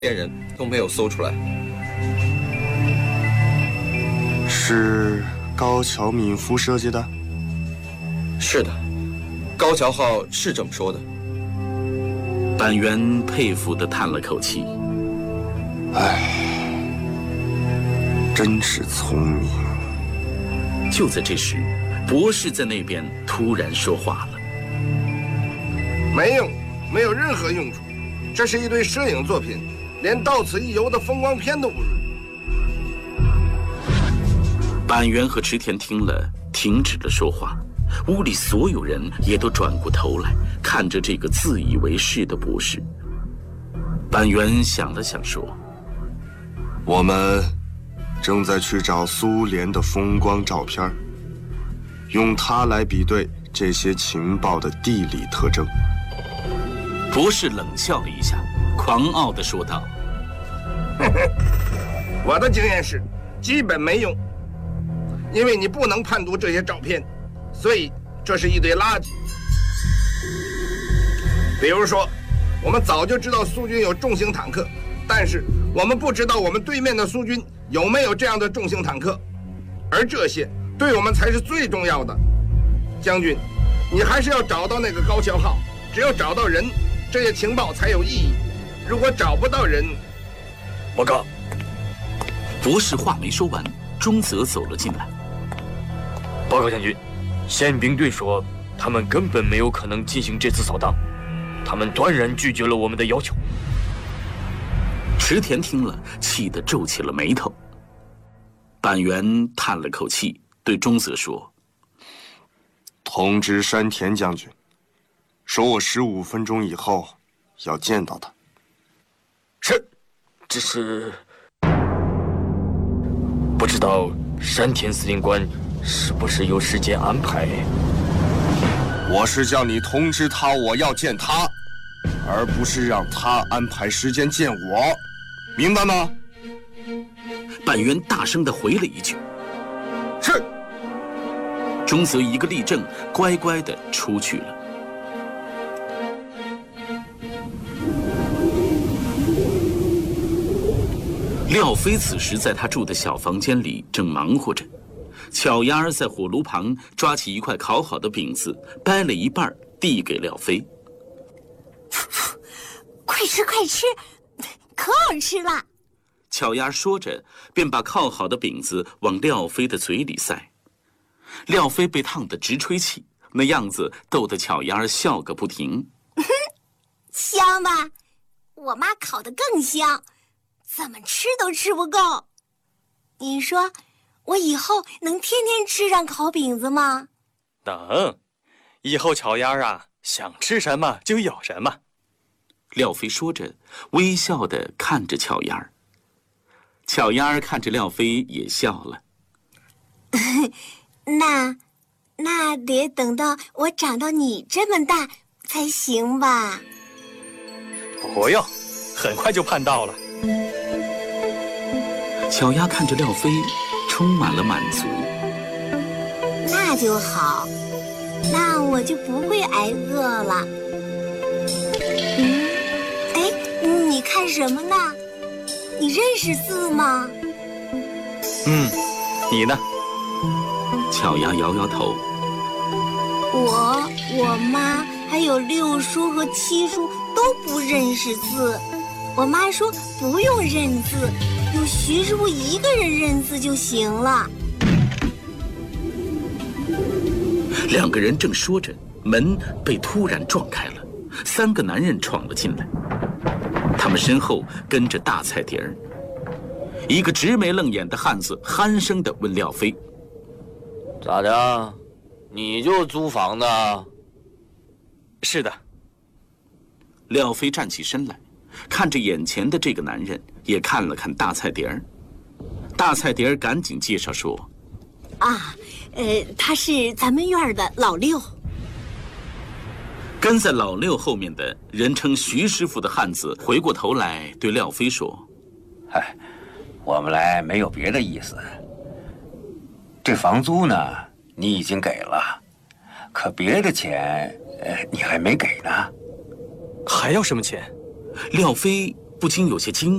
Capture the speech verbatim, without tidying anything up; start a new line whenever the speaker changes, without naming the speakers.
店人都没有搜出来。
是高桥敏夫设计的？
是的，高桥号是这么说的。
板垣佩服地叹了口气：“
唉，真是聪明。”
就在这时，博士在那边突然说话了：“
没用，没有任何用处。这是一对摄影作品，连到此一游的风光片都不如。”
板垣和池田听了，停止了说话。屋里所有人也都转过头来，看着这个自以为是的博士。板垣想了想说：“
我们正在去找苏联的风光照片，用它来比对这些情报的地理特征。”
博士冷笑了一下，狂傲地说道：“
我的经验是，基本没用，因为你不能判读这些照片。所以，这是一堆垃圾。比如说，我们早就知道苏军有重型坦克，但是我们不知道我们对面的苏军有没有这样的重型坦克，而这些对我们才是最重要的。将军，你还是要找到那个高桥号，只有找到人，这些情报才有意义。如果找不到人，
报告。”
博士话没说完，中泽走了进来。
报告将军。宪兵队说，他们根本没有可能进行这次扫荡，他们断然拒绝了我们的要求。
池田听了，气得皱起了眉头。板垣叹了口气，对中泽说：“
通知山田将军，说我十五分钟以后要见到他。”
是，只是不知道山田司令官是不是有时间安排？
我是叫你通知他我要见他，而不是让他安排时间见我，明白吗？
板垣大声地回了一句：“
是。”
中泽一个立正，乖乖地出去了。廖飞此时在他住的小房间里正忙活着。巧丫儿在火炉旁抓起一块烤好的饼子，掰了一半递给廖飞。
快吃快吃，可好吃了！
巧丫儿说着，便把烤好的饼子往廖飞的嘴里塞。廖飞被烫得直吹气，那样子逗得巧丫儿笑个不停。
香吧？我妈烤得更香，怎么吃都吃不够。你说我以后能天天吃上烤饼子吗？
能，以后巧丫儿啊，想吃什么就有什么。
廖飞说着，微笑地看着巧丫儿。巧丫儿看着廖飞也笑了。
那，那得等到我长到你这么大才行吧？
不用，很快就盼到了。
巧丫看着廖飞，充满了满足。
那就好，那我就不会挨饿了。嗯，哎，你看什么呢？你认识字吗？
嗯，你呢？
巧丫摇摇头。
我、我妈还有六叔和七叔都不认识字。我妈说不用认字，有徐师傅一个人认字就行了。
两个人正说着，门被突然撞开了，三个男人闯了进来。他们身后跟着大菜碟儿。一个直眉愣眼的汉子鼾声地问廖飞：“
咋的？你就租房的？”“
是的。”
廖飞站起身来，看着眼前的这个男人，也看了看大菜碟儿。大菜碟儿赶紧介绍说：“
啊，呃，他是咱们院的老六。”
跟在老六后面的人称徐师傅的汉子回过头来对廖飞说：“
嗨，我们来没有别的意思。这房租呢，你已经给了，可别的钱，呃，你还没给呢。”“
还要什么钱？”
廖飞不禁有些惊